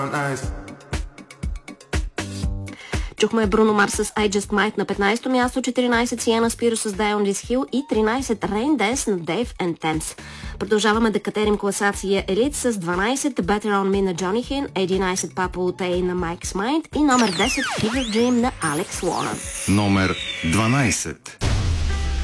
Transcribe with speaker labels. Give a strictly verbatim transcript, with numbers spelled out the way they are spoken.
Speaker 1: Чухме Бруно Марс с I Just Might на петнайсето място, четиринайсет Сиена Спиро с Die on This Hill и тринайсет Rain Dance на Dave and Thames. Продължаваме да катерим класация Елит с дванайсет Better on Me на Johnny Hinn, единайсет Papa Utay на Mike's Mind и номер десет Fever Dream на Alex Warren.
Speaker 2: Номер дванайсет.